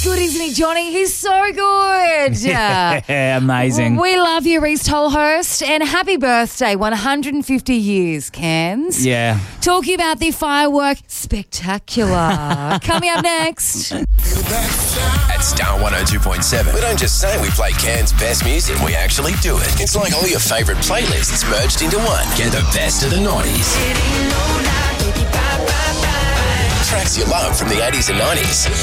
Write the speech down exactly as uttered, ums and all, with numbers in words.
good, isn't he, Johnny? He's so good. Yeah, amazing. We love you, Reese Tolhurst, and happy birthday, one hundred fifty years, Cans. Yeah. Talking about the firework spectacular. Coming up next. At Star one oh two point seven, we don't just say we play Cairns' best music, we actually do it. It's like all your favourite playlists merged into one. Get the best of the noughties. Tracks you love from the eighties and nineties.